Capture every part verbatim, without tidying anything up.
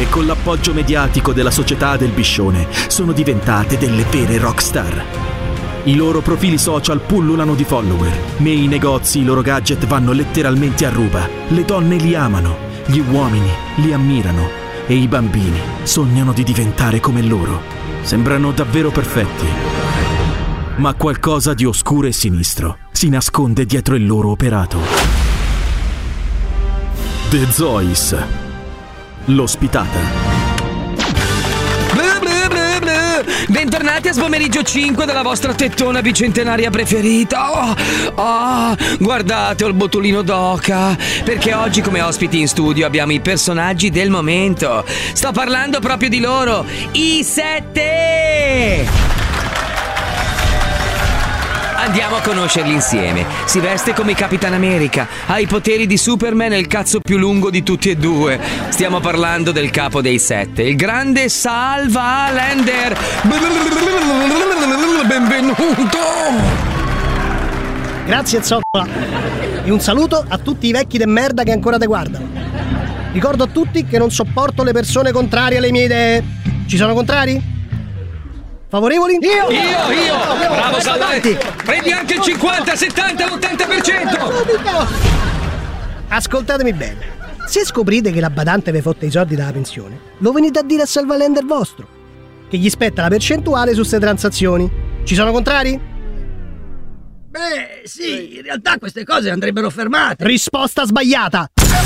e con l'appoggio mediatico della società del Biscione sono diventate delle vere rockstar. I loro profili social pullulano di follower, nei negozi i loro gadget vanno letteralmente a ruba, le donne li amano, gli uomini li ammirano e i bambini sognano di diventare come loro. Sembrano davvero perfetti, ma qualcosa di oscuro e sinistro si nasconde dietro il loro operato. The Zois, l'ospitata. Bentornati a Spomeriggio cinque della vostra tettona bicentenaria preferita. Oh, oh, guardate, ho il botulino d'oca, perché oggi come ospiti in studio abbiamo i personaggi del momento. Sto parlando proprio di loro, i Sette! Andiamo a conoscerli insieme. Si veste come Capitan America, ha i poteri di Superman e il cazzo più lungo di tutti e due. Stiamo parlando del capo dei Sette, il grande Salvalander. Benvenuto. Grazie Zoppola. E un saluto a tutti i vecchi de merda che ancora te guardano. Ricordo a tutti che non sopporto le persone contrarie alle mie idee. Ci sono contrari? Favorevoli? Io! Io, io! Bravo Salvaletti! Prendi anche il cinquanta, settanta, l'ottanta per cento! Ascoltatemi bene. Se scoprite che la badante vi fotte i soldi dalla pensione, lo venite a dire a Salvalender vostro, che gli spetta la percentuale su ste transazioni. Ci sono contrari? Beh, sì, in realtà queste cose andrebbero fermate. Risposta sbagliata!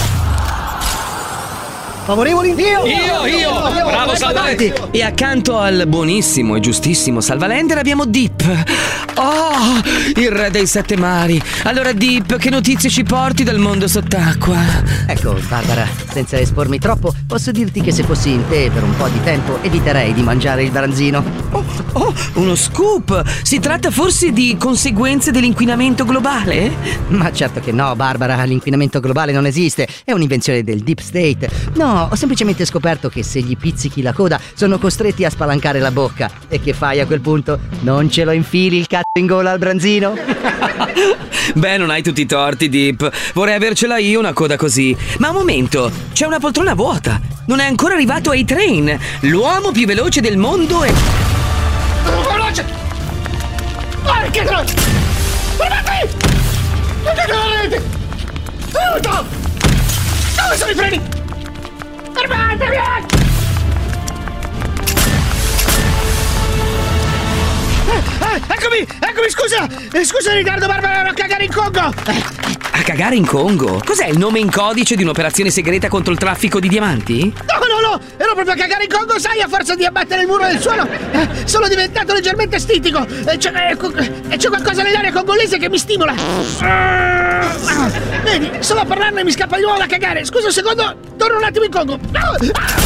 Favorevoli? Io! Io, io! Bravo Salvaletti! E accanto al buonissimo e giustissimo Salvalender abbiamo Deep. Oh, il re dei sette mari. Allora Deep, che notizie ci porti dal mondo sott'acqua? Ecco, Barbara, senza espormi troppo, posso dirti che se fossi in te per un po' di tempo eviterei di mangiare il branzino. Oh, oh, uno scoop! Si tratta forse di conseguenze dell'inquinamento globale? Ma certo che no, Barbara, l'inquinamento globale non esiste, è un'invenzione del Deep State. No, ho semplicemente scoperto che se gli pizzichi la coda sono costretti a spalancare la bocca. E che fai a quel punto? Non ce lo infili il cazzo in gola al branzino? Beh, non hai tutti i torti, Deep. Vorrei avercela io una coda così. Ma un momento, c'è una poltrona vuota. Non è ancora arrivato A-Train, l'uomo più veloce del mondo e... Veloce! Porca troia! Fermati! Fermati! Aiuto! Dove sono i freni? Fermatevi! Eh, eh, eccomi! Eccomi, scusa! Eh, scusa il ritardo, Barbara, ero a cagare in Congo! Eh, a cagare in Congo? Cos'è il nome in codice di un'operazione segreta contro il traffico di diamanti? No, no, no! Ero proprio a cagare in Congo, sai, a forza di abbattere il muro del suolo! Eh, sono diventato leggermente stitico! E c'è, eh, eh, c'è qualcosa nell'aria congolese che mi stimola! Ah, vedi, solo a parlarne mi scappa di nuovo da cagare! Scusa un secondo, torno un attimo in Congo! Ah,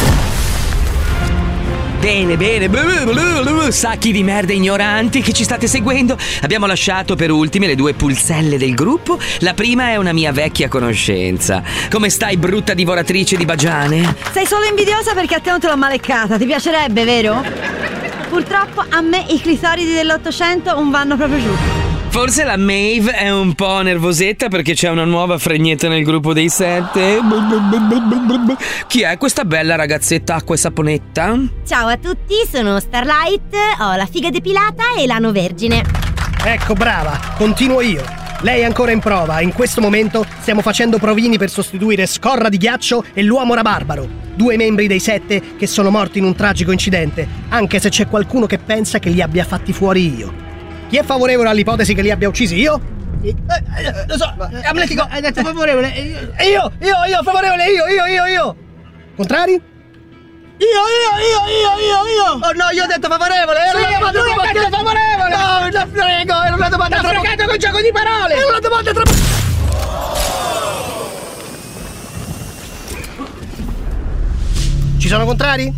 Bene, bene, sacchi di merda ignoranti che ci state seguendo. Abbiamo lasciato per ultime le due pulzelle del gruppo. La prima è una mia vecchia conoscenza. Come stai, brutta divoratrice di bagiane? Sei solo invidiosa perché a te non te l'ho maleccata. Ti piacerebbe, vero? Purtroppo a me i clitoridi dell'Ottocento non vanno proprio giù. Forse la Maeve è un po' nervosetta perché c'è una nuova fregnetta nel gruppo dei Sette. Chi è questa bella ragazzetta acqua e saponetta? Ciao a tutti, sono Starlight, ho la figa depilata e l'ano vergine. Ecco, brava, continuo io. Lei è ancora in prova. In questo momento stiamo facendo provini per sostituire Scorra di Ghiaccio e l'Uomo Rabarbaro, due membri dei Sette che sono morti in un tragico incidente, anche se c'è qualcuno che pensa che li abbia fatti fuori io. Chi è favorevole all'ipotesi che li abbia uccisi io? Eh, eh, lo so, Amletico, hai detto favorevole. E io, io, io, favorevole, io, io, io, io. Contrari? Io, io, io, io, io, io. Oh no, io ho detto favorevole. Era sì, una domanda lui ha detto favorevole. No, la frego, era una domanda troppo... T'ha fregato col gioco di parole. Era una domanda troppo... Ci sono contrari?